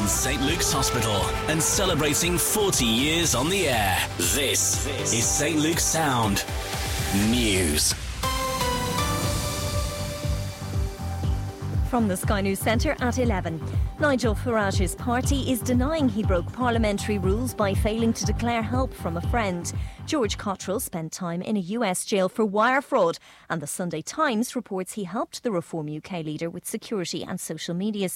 from St. Luke's Hospital and celebrating 40 years on the air. This is St. Luke's Sound News. From the Sky News Centre at 11. Nigel Farage's party is denying he broke parliamentary rules by failing to declare help from a friend. George Cottrell spent time in a US jail for wire fraud, and the Sunday Times reports he helped the Reform UK leader with security and social media